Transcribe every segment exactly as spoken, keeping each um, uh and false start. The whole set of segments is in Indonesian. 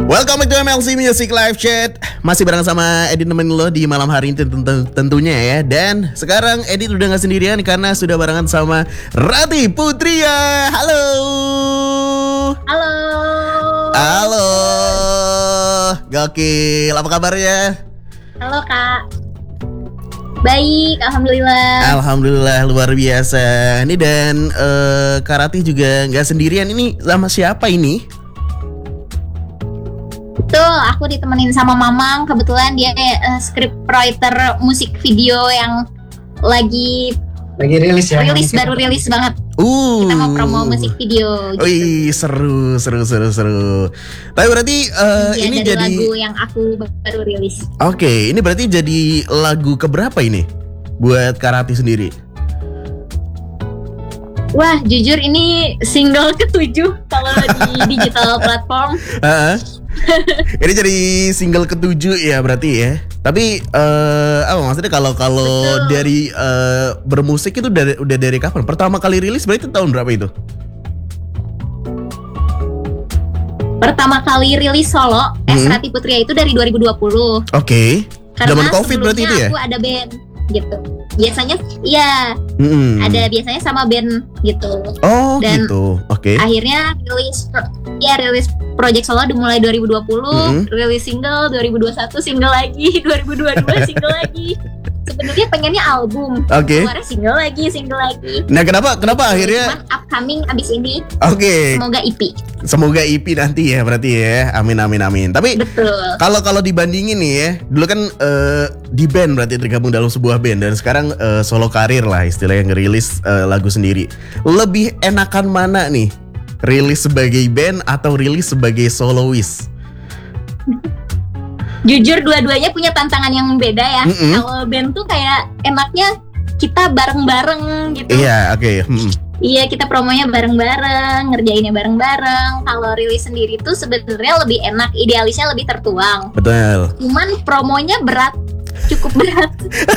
Welcome back to M L C Music Live Chat. Masih bareng sama Edit nemenin lo di malam hari ini tentu- tentunya ya. Dan sekarang Edit udah gak sendirian karena sudah barengan sama Rati Putria. Halo. Halo. Halo. Gokil, apa kabarnya? Halo Kak. Baik, alhamdulillah. Alhamdulillah luar biasa. Ini dan uh, Kak Rati juga gak sendirian. Ini sama siapa ini? Betul, aku ditemenin sama Mamang. Kebetulan dia uh, script writer musik video yang lagi lagi rilis ya. Rilis baru rilis banget. Uh. Kita mau promo musik video. Gitu. Wih, seru, seru, seru, seru. Tapi berarti uh, ya, ini dari jadi lagu yang aku baru rilis. Oke, okay, ini berarti jadi lagu keberapa ini buat Kak Rati sendiri? Wah, jujur ini single ketujuh kalau di digital platform. Uh-huh. Ini jadi single ketujuh ya berarti ya. Tapi uh, apa maksudnya kalau kalau dari uh, bermusik itu dari udah dari kapan? Pertama kali rilis berarti tahun berapa itu? Pertama kali rilis solo mm-hmm. S Rati Putria itu dari dua ribu dua puluh. Oke. Okay. Zaman Karena Covid berarti itu ya? Aku ada band gitu. Biasanya iya. Mm-hmm. Ada biasanya sama band gitu. Oh, dan gitu. Oke. Okay. Akhirnya rilis ya rilis project solo dimulai dua ribu dua puluh, mm-hmm. rilis single dua ribu dua puluh satu, single lagi dua ribu dua puluh dua, single lagi. Sebenarnya pengennya album. Oke. Okay. Keluarnya single lagi, single lagi. Nah, kenapa kenapa so, akhirnya cuman upcoming abis ini. Oke. Okay. Semoga E P. Semoga E P nanti ya berarti ya. Amin amin amin. Tapi betul. Kalau kalau dibandingin nih ya, dulu kan uh, di band berarti tergabung dalam sebuah band dan sekarang uh, solo karir lah istilahnya ngerilis uh, lagu sendiri. Lebih enakan mana nih? Rilis sebagai band atau rilis sebagai soloist? Jujur dua-duanya punya tantangan yang beda ya. Mm-hmm. Kalau band tuh kayak enaknya kita bareng-bareng gitu. Iya, oke. Okay. Hmm. Iya, kita promonya bareng-bareng, ngerjainnya bareng-bareng. Kalau rilis sendiri tuh sebenarnya lebih enak, idealisnya lebih tertuang. Betul. Cuman promonya berat, cukup berat.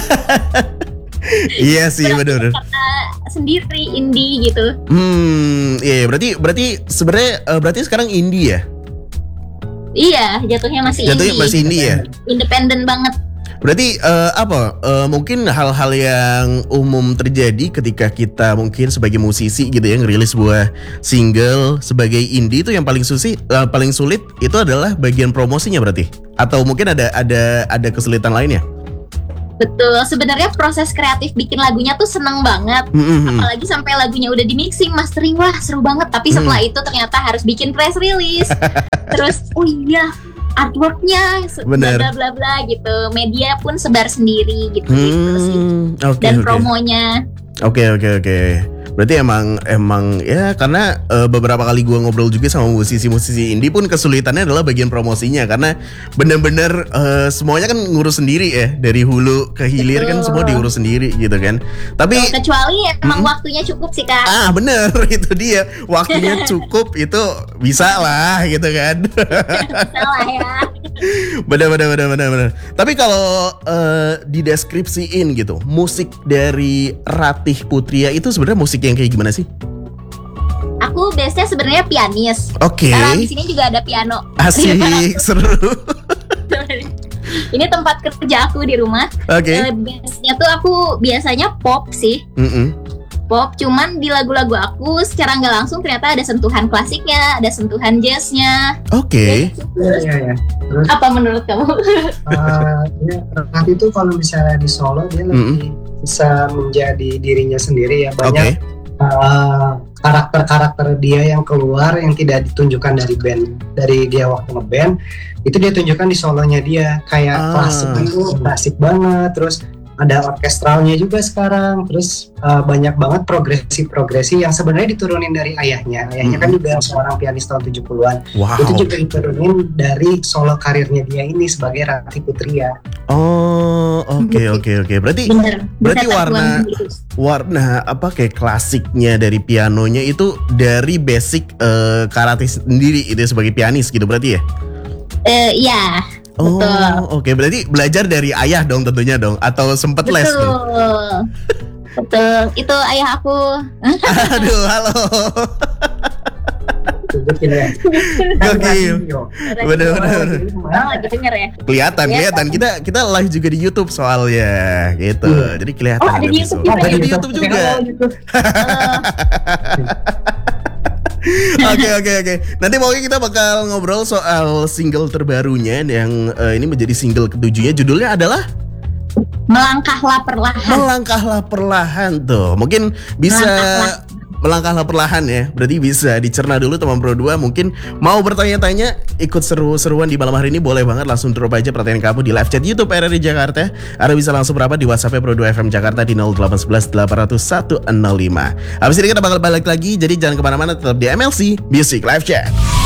Iya sih, benar. Karena sendiri indie gitu. Hmm, iya berarti berarti sebenarnya uh, berarti sekarang indie ya? Iya, jatuhnya masih jatuhnya indie. masih indie ya? Independen banget. Berarti uh, apa? Uh, mungkin hal-hal yang umum terjadi ketika kita mungkin sebagai musisi gitu ya ngerilis sebuah single sebagai indie itu yang paling susi, uh, paling sulit itu adalah bagian promosinya berarti? Atau mungkin ada ada ada kesulitan lainnya? Betul, sebenarnya proses kreatif bikin lagunya tuh seneng banget. Mm-hmm. Apalagi sampai lagunya udah di mixing, mastering, wah seru banget. Tapi setelah mm. itu ternyata harus bikin press release. Terus, oh iya, artworknya, bla bla bla bla gitu. Media pun sebar sendiri gitu, mm. gitu sih. Okay, Dan okay. promonya. Oke okay, oke okay, oke. Okay. Berarti emang emang ya karena uh, beberapa kali gua ngobrol juga sama musisi-musisi indie pun kesulitannya adalah bagian promosinya karena benar-benar uh, semuanya kan ngurus sendiri ya dari hulu ke hilir. Betul. Kan semua diurus sendiri gitu kan. Tapi oh, kecuali emang mm, waktunya cukup sih Kak. Ah bener itu dia waktunya cukup itu bisa lah gitu kan. Bisa lah ya. Bener bener bener bener bener. Tapi kalau uh, dideskripsiin gitu musik dari Ratih Putria itu sebenarnya musik yang kayak gimana sih? Aku biasanya sebenarnya pianis. Oke. Okay. Karena di sini juga ada piano. Asik, seru. Ini tempat kerja aku di rumah. Oke. Okay. Uh, biasanya tuh aku biasanya pop sih. Mm-mm. Pop, cuman di lagu-lagu aku secara nggak langsung ternyata ada sentuhan klasiknya, ada sentuhan jazznya. Oke. Okay. Iya iya ya. Terus apa menurut kamu? uh, ya, Rati itu kalau misalnya di solo dia mm-hmm. lebih bisa menjadi dirinya sendiri ya, banyak okay. uh, karakter-karakter dia yang keluar yang tidak ditunjukkan dari band, dari dia waktu ngeband itu dia tunjukkan di solonya dia kayak ah. klasik itu klasik banget, terus ada orkestralnya juga sekarang, terus uh, banyak banget progresi-progresi yang sebenarnya diturunin dari ayahnya. Ayahnya hmm. kan juga seorang pianis tahun tujuh puluhan. Wow. Itu juga diturunin dari solo karirnya dia ini sebagai Rati Putria. Oh, oke okay, oke okay, oke. Okay. Berarti Bener, berarti warna warna apa kayak klasiknya dari pianonya itu dari basic uh, Kak Rati sendiri itu sebagai pianis gitu berarti ya? Eh uh, iya. Oh, oke. Okay. Berarti belajar dari ayah dong tentunya dong, atau sempet les nih? Betul. Betul. Itu ayah aku. Aduh, halo. tunjukin ya. Gokil. Bener bener. Orang lagi denger ya. Kelihatan kelihatan kita kita live juga di YouTube soalnya gitu. Hmm. Jadi kelihatan. Oh, ada di YouTube juga. juga. Ada di YouTube juga. Oke oke oke. Nanti pokoknya kita bakal ngobrol soal single terbarunya yang uh, ini menjadi single ketujuhnya. Judulnya adalah Melangkahlah Perlahan. Melangkahlah Perlahan tuh. Mungkin bisa Melangkahlah. Melangkahlah perlahan ya. Berarti bisa dicerna dulu teman Pro dua. Mungkin mau bertanya-tanya, ikut seru-seruan di malam hari ini, boleh banget langsung drop aja pertanyaan kamu di live chat YouTube R R I Jakarta. Atau bisa langsung berapa di WhatsApp Pro dua F M Jakarta di nol delapan satu satu delapan nol satu nol lima. Habis ini kita bakal balik lagi. Jadi jangan kemana-mana, tetap di M L C Music Live Chat.